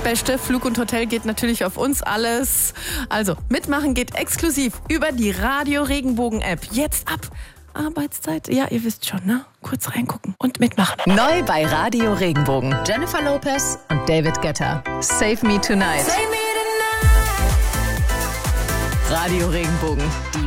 beste Flug und Hotel geht natürlich auf uns alles. Also, mitmachen geht exklusiv über die Radio Regenbogen App. Jetzt ab Arbeitszeit. Ja, ihr wisst schon, ne? Kurz reingucken und mitmachen. Neu bei Radio Regenbogen. Jennifer Lopez und David Guetta. Save Me Tonight. Radio Regenbogen.